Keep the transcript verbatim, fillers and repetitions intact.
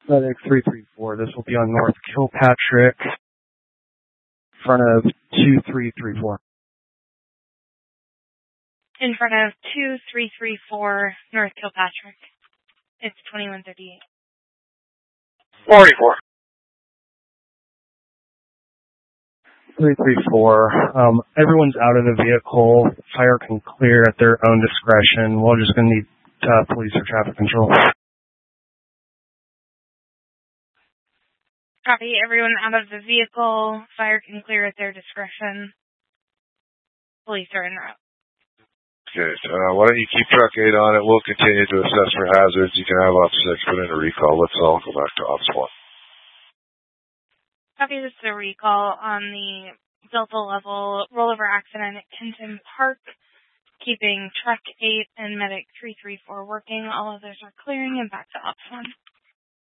Medic three three four, this will be on North Kilpatrick, front of two three three four. In front of two three three four North Kilpatrick. It's twenty-one thirty-eight. forty-four. three three four, um, everyone's out of the vehicle. Fire can clear at their own discretion. We're just going to need uh, police or traffic control. Copy. Everyone out of the vehicle. Fire can clear at their discretion. Police are en route. Okay, uh, why don't you keep truck eight on it? We'll continue to assess for hazards. You can have Ops six put in a recall. Let's all go back to Ops one. Copy. This is a recall on the Delta level rollover accident at Kenton Park. Keeping truck eight and medic three three four working. All others are clearing and back to Ops one.